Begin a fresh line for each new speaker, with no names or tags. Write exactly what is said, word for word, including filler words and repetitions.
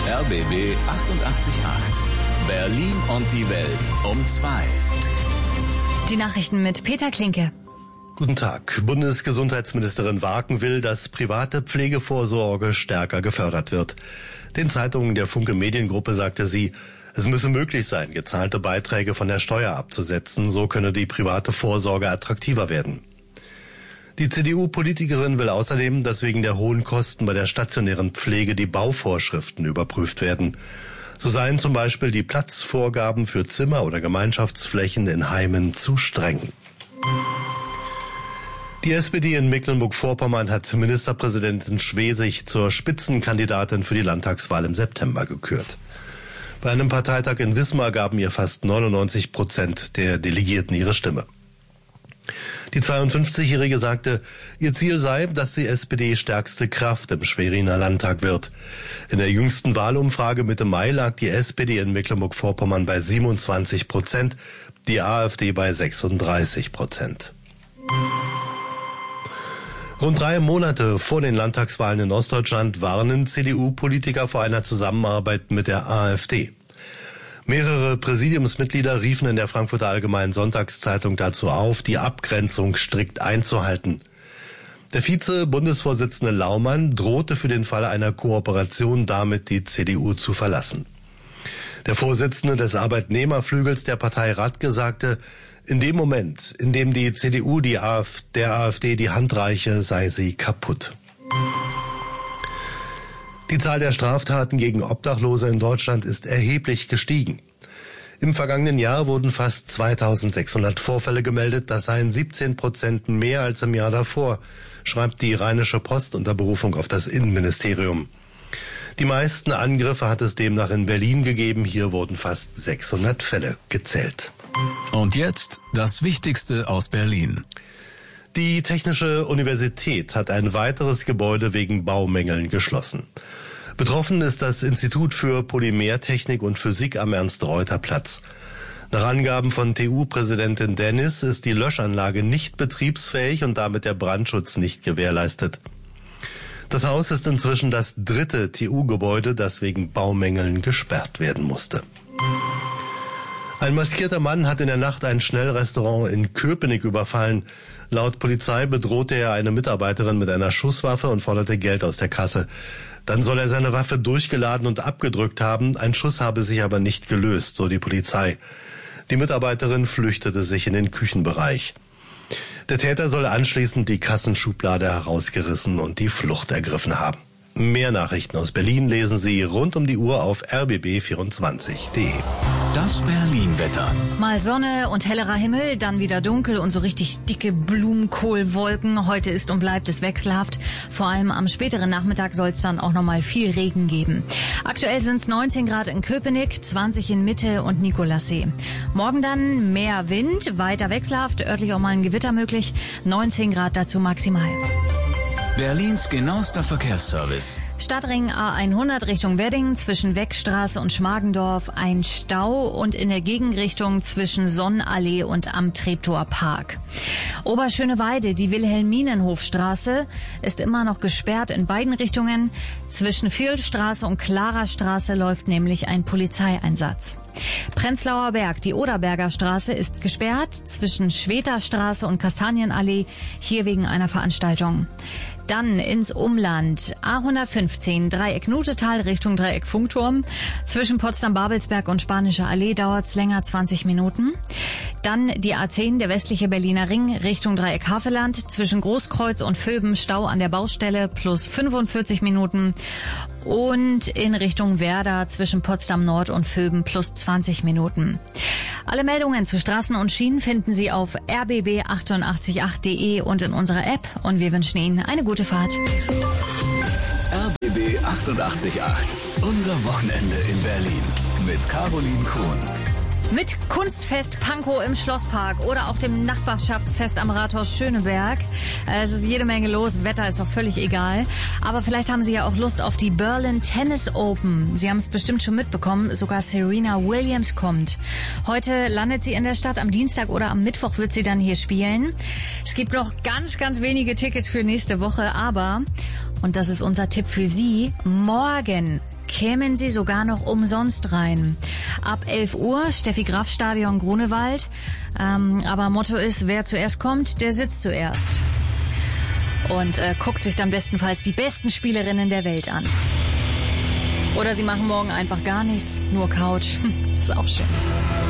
R B B achtundachtzig Komma acht. Berlin und die Welt um zwei.
Die Nachrichten mit Peter Klinke.
Guten Tag. Bundesgesundheitsministerin Waken will, dass private Pflegevorsorge stärker gefördert wird. Den Zeitungen der Funke Mediengruppe sagte sie, es müsse möglich sein, gezahlte Beiträge von der Steuer abzusetzen, so könne die private Vorsorge attraktiver werden. Die C D U-Politikerin will außerdem, dass wegen der hohen Kosten bei der stationären Pflege die Bauvorschriften überprüft werden. So seien zum Beispiel die Platzvorgaben für Zimmer oder Gemeinschaftsflächen in Heimen zu streng. Die S P D in Mecklenburg-Vorpommern hat Ministerpräsidentin Schwesig zur Spitzenkandidatin für die Landtagswahl im September gekürt. Bei einem Parteitag in Wismar gaben ihr fast neunundneunzig Prozent der Delegierten ihre Stimme. Die zweiundfünfzigjährige sagte, ihr Ziel sei, dass die S P D stärkste Kraft im Schweriner Landtag wird. In der jüngsten Wahlumfrage Mitte Mai lag die S P D in Mecklenburg-Vorpommern bei siebenundzwanzig Prozent, die AfD bei sechsunddreißig Prozent. Rund drei Monate vor den Landtagswahlen in Ostdeutschland warnen C D U-Politiker vor einer Zusammenarbeit mit der AfD. Mehrere Präsidiumsmitglieder riefen in der Frankfurter Allgemeinen Sonntagszeitung dazu auf, die Abgrenzung strikt einzuhalten. Der Vize-Bundesvorsitzende Laumann drohte für den Fall einer Kooperation damit, die C D U zu verlassen. Der Vorsitzende des Arbeitnehmerflügels der Partei Radke sagte, in dem Moment, in dem die C D U die AfD, der AfD die Hand reiche, sei sie kaputt. Die Zahl der Straftaten gegen Obdachlose in Deutschland ist erheblich gestiegen. Im vergangenen Jahr wurden fast zweitausendsechshundert Vorfälle gemeldet, das seien siebzehn Prozent mehr als im Jahr davor, schreibt die Rheinische Post unter Berufung auf das Innenministerium. Die meisten Angriffe hat es demnach in Berlin gegeben, hier wurden fast sechshundert Fälle gezählt.
Und jetzt das Wichtigste aus Berlin.
Die Technische Universität hat ein weiteres Gebäude wegen Baumängeln geschlossen. Betroffen ist das Institut für Polymertechnik und Physik am Ernst-Reuter-Platz. Nach Angaben von T U-Präsidentin Dennis ist die Löschanlage nicht betriebsfähig und damit der Brandschutz nicht gewährleistet. Das Haus ist inzwischen das dritte T U-Gebäude, das wegen Baumängeln gesperrt werden musste. Ein maskierter Mann hat in der Nacht ein Schnellrestaurant in Köpenick überfallen. Laut Polizei bedrohte er eine Mitarbeiterin mit einer Schusswaffe und forderte Geld aus der Kasse. Dann soll er seine Waffe durchgeladen und abgedrückt haben. Ein Schuss habe sich aber nicht gelöst, so die Polizei. Die Mitarbeiterin flüchtete sich in den Küchenbereich. Der Täter soll anschließend die Kassenschublade herausgerissen und die Flucht ergriffen haben. Mehr Nachrichten aus Berlin lesen Sie rund um die Uhr auf r b b vierundzwanzig punkt d e.
Das Berlin-Wetter.
Mal Sonne und hellerer Himmel, dann wieder dunkel und so richtig dicke Blumenkohlwolken. Heute ist und bleibt es wechselhaft. Vor allem am späteren Nachmittag soll es dann auch nochmal viel Regen geben. Aktuell sind es neunzehn Grad in Köpenick, zwanzig in Mitte und Nikolassee. Morgen dann mehr Wind, weiter wechselhaft, örtlich auch mal ein Gewitter möglich. neunzehn Grad dazu maximal.
Berlins genauester Verkehrsservice.
Stadtring A hundert Richtung Wedding zwischen Weckstraße und Schmargendorf ein Stau und in der Gegenrichtung zwischen Sonnenallee und am Treptower Park. Oberschöneweide, die Wilhelminenhofstraße, ist immer noch gesperrt in beiden Richtungen. Zwischen Vierlstraße und Klarerstraße läuft nämlich ein Polizeieinsatz. Prenzlauer Berg, die Oderberger Straße ist gesperrt zwischen Schweterstraße und Kastanienallee, hier wegen einer Veranstaltung. Dann ins Umland. A hundertfünfzehn, Dreieck Nutetal Richtung Dreieck Funkturm. Zwischen Potsdam-Babelsberg und Spanischer Allee dauert's länger, zwanzig Minuten. Dann die A zehn, der westliche Berliner Ring Richtung Dreieck Havelland. Zwischen Großkreuz und Vöben Stau an der Baustelle plus fünfundvierzig Minuten. Und in Richtung Werder zwischen Potsdam Nord und Vöben plus zwanzig Minuten. Alle Meldungen zu Straßen und Schienen finden Sie auf r b b achtundachtzig Komma acht punkt d e und in unserer App. Und wir wünschen Ihnen eine gute Fahrt.
R B B achtundachtzig Komma acht. Unser Wochenende in Berlin mit Caroline Krohn.
Mit Kunstfest Pankow im Schlosspark oder auch dem Nachbarschaftsfest am Rathaus Schöneberg. Es ist jede Menge los, Wetter ist doch völlig egal. Aber vielleicht haben Sie ja auch Lust auf die Berlin Tennis Open. Sie haben es bestimmt schon mitbekommen, sogar Serena Williams kommt. Heute landet sie in der Stadt, am Dienstag oder am Mittwoch wird sie dann hier spielen. Es gibt noch ganz, ganz wenige Tickets für nächste Woche, aber, und das ist unser Tipp für Sie, morgen kämen Sie sogar noch umsonst rein. Ab elf Uhr, Steffi Graf Stadion Grunewald. Ähm, aber Motto ist, wer zuerst kommt, der sitzt zuerst. Und äh, guckt sich dann bestenfalls die besten Spielerinnen der Welt an. Oder Sie machen morgen einfach gar nichts, nur Couch. Ist auch schön.